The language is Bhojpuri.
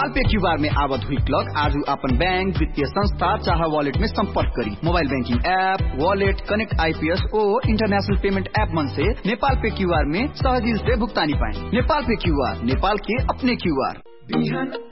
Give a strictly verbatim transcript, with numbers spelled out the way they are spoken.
नेपाल पे क्यूआर में आवत हुई क्लॉक आज अपन बैंक वित्तीय संस्था चाहे वॉलेट में संपर्क करी। Mobile banking app, wallet, connect IPS और इंटरनेशनल पेमेंट ऐप मन से नेपाल पे क्यूआर में सहज से भुगतानी पाए। नेपाल पे क्यूआर, नेपाल के अपने क्यूआर।